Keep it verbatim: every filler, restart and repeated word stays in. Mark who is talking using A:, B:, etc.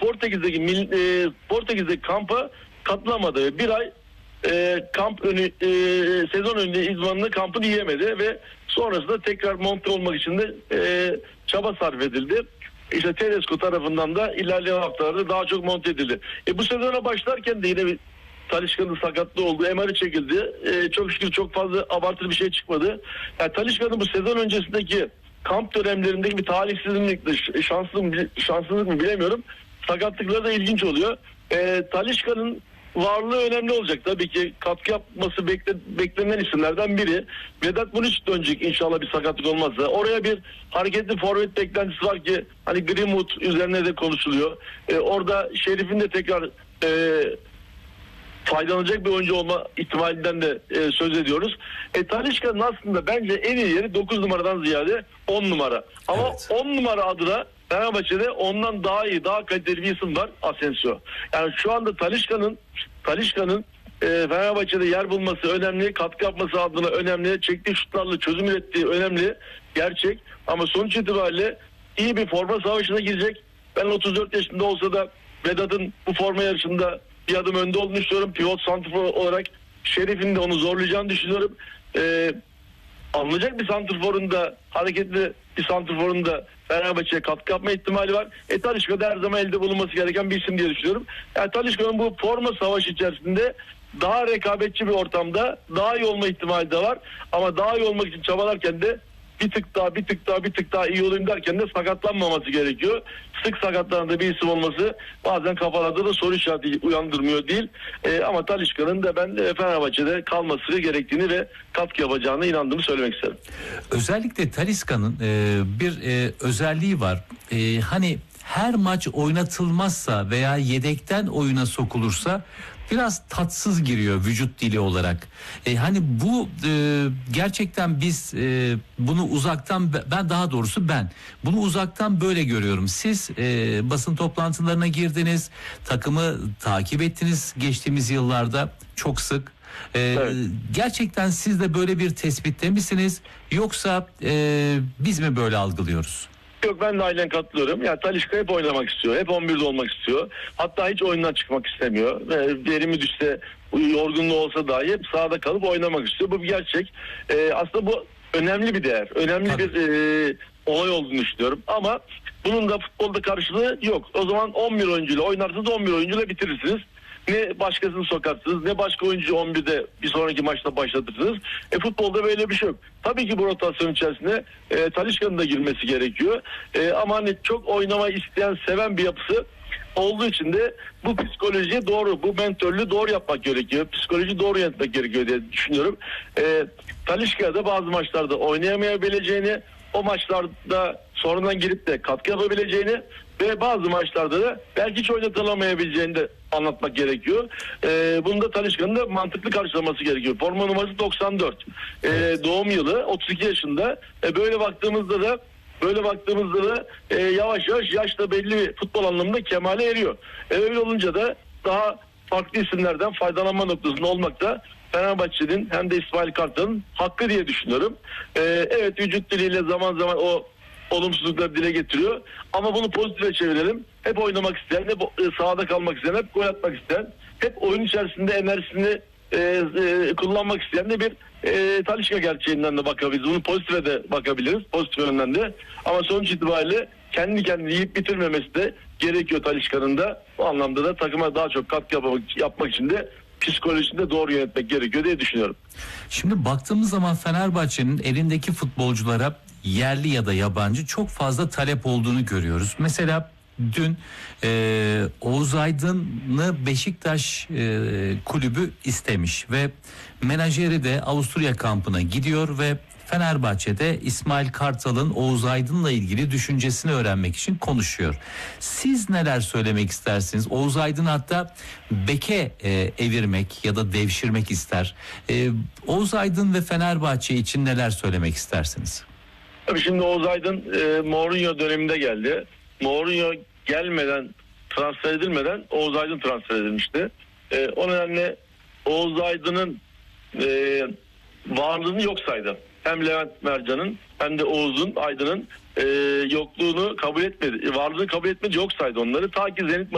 A: Portekiz'deki e, Portekiz'deki kampa katılamadı ve bir ay e, kamp önü e, sezon önü idmanını kampını yiyemedi ve sonrasında tekrar monte olmak için de e, çaba sarf edildi. İşte Tedesco tarafından da ilerleyen haftalarda daha çok monte edildi. E, bu sezona başlarken de yine bir Talisca'nın sakatlığı oldu. M R'ı çekildi. E, çok şükür çok fazla abartılı bir şey çıkmadı. Yani Talisca'nın bu sezon öncesindeki kamp dönemlerindeki bir talihsizlik mi, şanssızlık mı, şanssızlık mı bilemiyorum. Sakatlıkları da ilginç oluyor. E, Talisca'nın varlığı önemli olacak. Tabii ki katkı yapması bekle, beklenen isimlerden biri. Vedat Muriç dönecek inşallah bir sakatlık olmazsa. Oraya bir hareketli forvet beklentisi var ki hani Greenwood üzerine de konuşuluyor. E, orada Şerif'in de tekrar e, faydalanacak bir oyuncu olma ihtimalinden de e, söz ediyoruz. E, Talisca'nın aslında bence en iyi yeri dokuz numaradan ziyade on numara. Ama evet. on numara adına Fenerbahçe'de ondan daha iyi, daha kaliteli bir isim var, Asensio. Yani şu anda Talisca'nın Talisca'nın e, Fenerbahçe'de yer bulması önemli, katkı yapması adına önemli, çektiği şutlarla çözüm ürettiği önemli, gerçek. Ama sonuç itibariyle iyi bir forma savaşına girecek. Ben otuz dört yaşında olsa da Vedat'ın bu forma yarışında bir adım önde olduğunu düşünüyorum. Pivot santrfor olarak Şerif'in de onu zorlayacağını düşünüyorum. Ee, alınacak bir santrforun da, hareketli bir santrforun da Fenerbahçe'ye katkı yapma ihtimali var. E Talisca da her zaman elde bulunması gereken bir isim diye düşünüyorum. Yani Talisca'nın bu forma savaşı içerisinde daha rekabetçi bir ortamda daha iyi olma ihtimali de var. Ama daha iyi olmak için çabalarken de bir tık daha bir tık daha bir tık daha iyi olayım derken de sakatlanmaması gerekiyor. Sık sakatlanan da bir isim olması bazen kafalarda da soru işareti uyandırmıyor değil. E, ama Talisca'nın da ben de Fenerbahçe'de kalması gerektiğini ve katkı yapacağına inandığımı söylemek isterim.
B: Özellikle Talisca'nın e, bir e, özelliği var. E, hani her maç oynatılmazsa veya yedekten oyuna sokulursa biraz tatsız giriyor vücut dili olarak. E, hani bu e, gerçekten biz e, bunu uzaktan, ben daha doğrusu ben bunu uzaktan böyle görüyorum. Siz e, basın toplantılarına girdiniz, takımı takip ettiniz geçtiğimiz yıllarda çok sık. E, evet. Gerçekten siz de böyle bir tespitte misiniz yoksa e, biz mi böyle algılıyoruz?
A: Yok, ben de aynen katılıyorum. Yani Talisca hep oynamak istiyor. Hep on birde olmak istiyor. Hatta hiç oyundan çıkmak istemiyor. Verimi düşse, yorgunluğu olsa dahi hep sahada kalıp oynamak istiyor. Bu bir gerçek. Ee, aslında bu önemli bir değer. Önemli Tabii. bir e, olay olduğunu düşünüyorum. Ama bunun da futbolda karşılığı yok. O zaman on bir oyuncuyla oynarsınız, on bir oyuncuyla bitirirsiniz. Ne başkasını sokarsınız, ne başka oyuncu on birde bir sonraki maçta başlatırsınız. E futbolda böyle bir şey yok. Tabii ki bu rotasyon içerisinde e, Talisca'nın da girmesi gerekiyor. E, ama hani çok oynama isteyen, seven bir yapısı olduğu için de bu psikolojiye doğru, bu mentörlüğü doğru yapmak gerekiyor. Psikoloji doğru yönetmek gerekiyor diye düşünüyorum. E, Talisca'da bazı maçlarda oynayamayabileceğini, o maçlarda sonradan girip de katkı yapabileceğini ve bazı maçlarda da belki hiç oynatılamayabileceğini de anlatmak gerekiyor. Ee, bunu da Talisca'nın da mantıklı karşılaması gerekiyor. Forma numarası doksan dört. Ee, doğum yılı otuz iki yaşında. Ee, böyle baktığımızda da böyle baktığımızda da e, yavaş yavaş yaşta belli bir futbol anlamında kemale eriyor. E, öyle olunca da daha farklı isimlerden faydalanma noktasında olmak da Fenerbahçe'nin hem de İsmail Kartal'ın hakkı diye düşünüyorum. Ee, evet, vücut diliyle zaman zaman o olumsuzlukları dile getiriyor. Ama bunu pozitife çevirelim. Hep oynamak isteyen, hep sahada kalmak isteyen, hep gol atmak isteyen, hep oyun içerisinde enerjisini e, e, kullanmak isteyen de bir e, Talisca gerçeğinden de bakabiliriz. Bunu pozitife de bakabiliriz. Pozitif yönden de. Ama sonuç itibariyle kendi kendini yiyip bitirmemesi de gerekiyor Talisca'nın da. Bu anlamda da takıma daha çok katkı yapmak, yapmak için de psikolojisinde doğru yönetmek gerekiyor diye düşünüyorum.
B: Şimdi baktığımız zaman Fenerbahçe'nin elindeki futbolculara yerli ya da yabancı çok fazla talep olduğunu görüyoruz. Mesela dün e, Oğuz Aydın'ı Beşiktaş e, kulübü istemiş ve menajeri de Avusturya kampına gidiyor ve Fenerbahçe'de İsmail Kartal'ın Oğuz Aydın'la ilgili düşüncesini öğrenmek için konuşuyor. Siz neler söylemek istersiniz? Oğuz Aydın hatta beke e, evirmek ya da devşirmek ister. E, Oğuz Aydın ve Fenerbahçe için neler söylemek istersiniz?
A: Tabii şimdi Oğuz Aydın e, Mourinho döneminde geldi. Mourinho gelmeden, transfer edilmeden Oğuz Aydın transfer edilmişti. E, o nedenle Oğuz Aydın'ın e, varlığını yok saydı. Hem Levent Mercan'ın hem de Oğuz'un, Aydın'ın e, yokluğunu kabul etmedi. Varlığını kabul etmedi, yok saydı onları. Ta ki Zenit